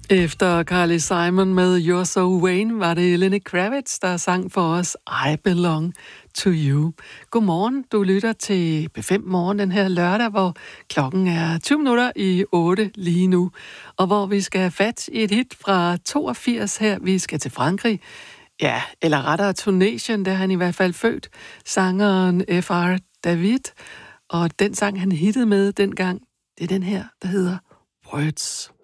Efter Carly Simon med You're So Vain, var det Lenny Kravitz, der sang for os I Belong to You. Godmorgen, du lytter til B5 Morgen den her lørdag, hvor klokken er 20 minutter i 8 lige nu, og hvor vi skal have fat i et hit fra 82 her. Vi skal til Frankrig, ja, eller rettere Tunesien, der han i hvert fald født, sangeren F.R. David, og den sang han hittede med dengang, det er den her, der hedder Words.